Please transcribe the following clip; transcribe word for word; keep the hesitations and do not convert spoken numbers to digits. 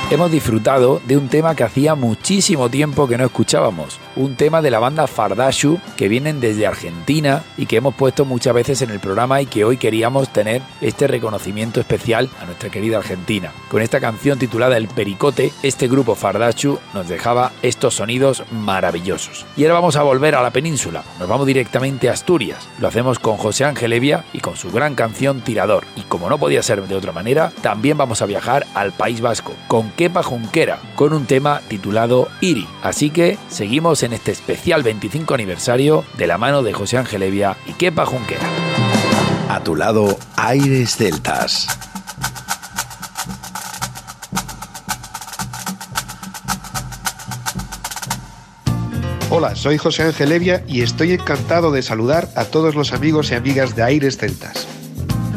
hemos disfrutado de un tema que hacía muchísimo tiempo que no escuchábamos, un tema de la banda Fardashu, que vienen desde Argentina y que hemos puesto muchas veces en el programa y que hoy queríamos tener este reconocimiento especial a nuestra querida Argentina. Con esta canción titulada El Pericote, este grupo Fardashu nos dejaba estos sonidos maravillosos. Y ahora vamos a volver a la península, nos vamos directamente a Asturias, lo hacemos con José Ángel Evia y con su gran canción Tirador. Y como no podía ser de otra manera, también vamos a viajar al País Vasco, con Kepa Junquera, con un tema titulado Iri. Así que seguimos en este especial veinticinco aniversario de la mano de José Ángel Evia y Kepa Junquera. A tu lado, Aires Celtas. Hola, soy José Ángel Evia y estoy encantado de saludar a todos los amigos y amigas de Aires Celtas.